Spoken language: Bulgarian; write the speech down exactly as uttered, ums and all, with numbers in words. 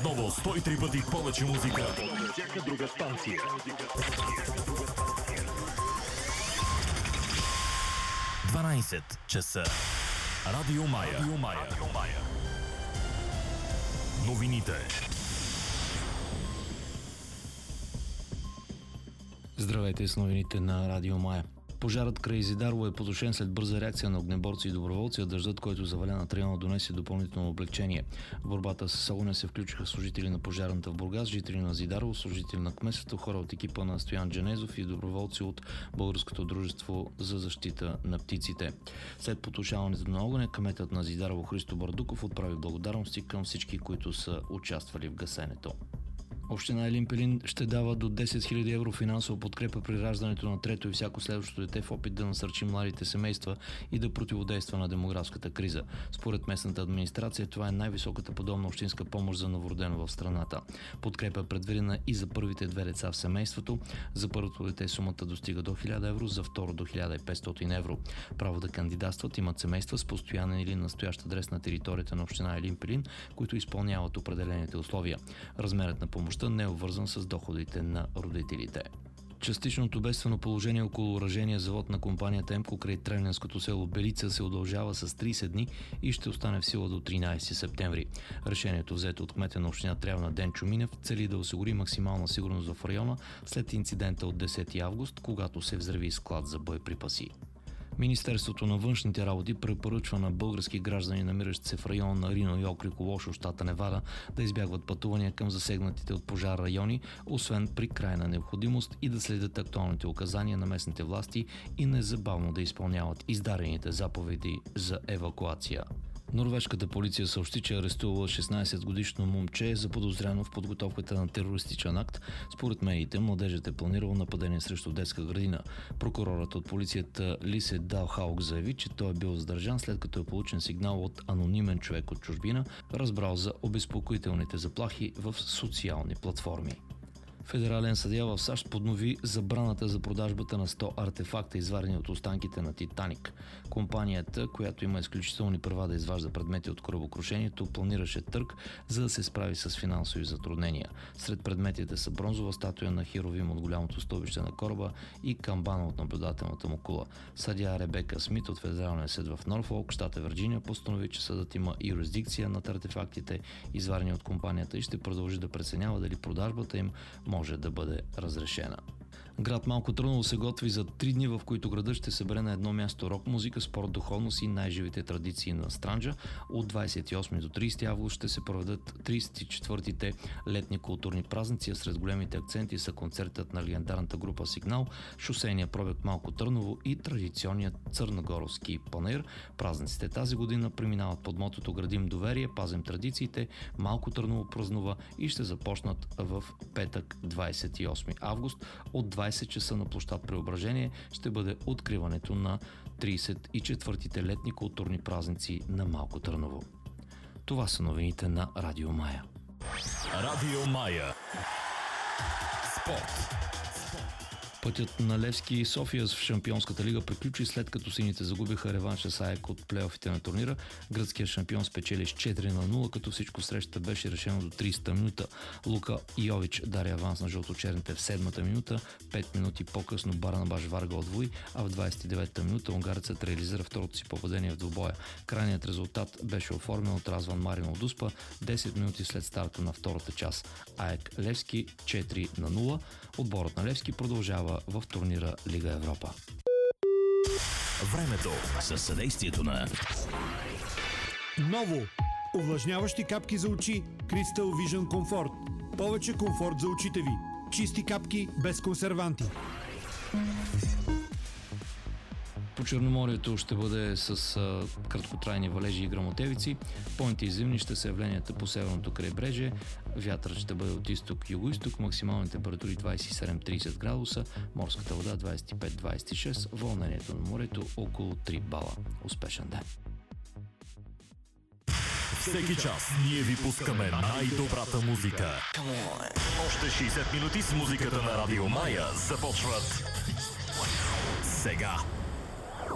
Отново сто и три пъти повече музика от всяка друга станция. дванайсет часа. Радио Мая. Радио Мая. Радио Мая. Новините. Здравейте с новините на Радио Мая. Пожарът край Зидарово е потушен след бърза реакция на огнеборци и доброволци, а дъждът, който заваля над района, донесе допълнително облегчение. В борбата с огъня се включиха служители на пожарната в Бургас, жители на Зидарово, служители на кметството, хора от екипа на Стоян Дженезов и доброволци от Българското дружество за защита на птиците. След потушаването на огъня, кметът на Зидарово Христо Бардуков отправи благодарности към всички, които са участвали в гасенето. Община Елин Пелин ще дава до десет хиляди евро финансова подкрепа при раждането на трето и всяко следващо дете в опит да насърчи младите семейства и да противодейства на демографската криза. Според местната администрация това е най-високата подобна общинска помощ за новородено в страната. Подкрепа е предвидена и за първите две деца в семейството. За първото дете сумата достига до хиляда евро, за второ до хиляда и петстотин евро. Право да кандидатстват имат семейства с постоянен или настоящ адрес на територията на община Елин Пелин, които изпълняват определените условия. Размерът на помощта не е обвързан с доходите на родителите. Частичното бедствено положение около оръжения завод на компанията Емко край Тревненското село Белица се удължава с трийсет дни и ще остане в сила до тринайсети септември. Решението, взето от кмета на община Трявна Денчо Минев, цели да осигури максимална сигурност в района след инцидента от десети август, когато се взриви склад за боеприпаси. Министерството на външните работи препоръчва на български граждани, намиращи се в района на Рино и окръг Лошо, щата Невада, да избягват пътувания към засегнатите от пожар райони, освен при крайна необходимост, и да следят актуалните указания на местните власти и незабавно да изпълняват издадените заповеди за евакуация. Норвежката полиция съобщи, че е арестувала шестнайсетгодишно момче, заподозряно в подготовката на терористичен акт. Според медиите, младежът е планирал нападение срещу детска градина. Прокурорът от полицията Лисе Далхаук заяви, че той е бил задържан, след като е получен сигнал от анонимен човек от чужбина, разбрал за обезпокоителните заплахи в социални платформи. Федерален съдия в САЩ поднови забраната за продажбата на сто артефакта, извадени от останките на Титаник. Компанията, която има изключителни права да изважда предмети от корабокрушението, планираше търг, за да се справи с финансови затруднения. Сред предметите са бронзова статуя на Херовим от голямото стълбище на кораба и камбана от наблюдателната му кула. Съдия Ребека Смит от Федералния съд в Норфолк, щата Вирджиния, постанови, че съдът има юрисдикция над артефактите, извадени от компанията, и ще продължи да преценява дали продажбата им може да бъде разрешена. Град Малко Търново се готви за три дни, в които градът ще събере на едно място рок музика, спорт, духовност и най-живите традиции на Странджа. От двайсет и осми до трийсети август ще се проведат трийсет и четвъртите летни културни празници, а сред големите акценти са концертът на легендарната група Сигнал, шосейния пробег Малко Търново и традиционният Църногоровски панаир. Празниците тази година преминават под мотото "Градим доверие, пазим традициите". Малко Търново празнува и ще започнат в петък, двайсет и осми август. От двайсет часа на площад Преображение ще бъде откриването на трийсет и четвъртите летни културни празници на Малко Търново. Това са новините на Радио Мая. Радио Мая. Спорт. Пътят на Левски и София в Шампионската лига приключи, след като сините загубиха реванша с АЕК от плейофите на турнира. Гръцкият шампион спечели с четири на нула, като всичко в срещата беше решено до трийсета минута. Лука Йович даде аванс на жълточерните в седмата минута. Пет минути по-късно Барнабаш Варга отвои, а в двайсет и девета минута унгарецът реализира второто си попадение в двубоя. Крайният резултат беше оформен от Разван Марин от Успа десет минути след старта на втората част. АЕК Левски четири на нула. Отборът на Левски продължава в турнира Лига Европа. Времето със съдействието на Ново! Увлажняващи капки за очи Crystal Vision Comfort. Повече комфорт за очите ви. Чисти капки без консерванти. По Черноморието ще бъде с а, краткотрайни валежи и гръмотевици. По-интензивни ще са явленията по северното крайбрежие. Вятърът ще бъде от изток-юго-исток. Максимални температури двайсет и седем до трийсет градуса. Морската вода двайсет и пет до двайсет и шест. Вълнението на морето около три бала. Успешен ден! Всеки час ние ви пускаме най-добрата музика. Още шейсет минути с музиката на Радио Мая започват сега.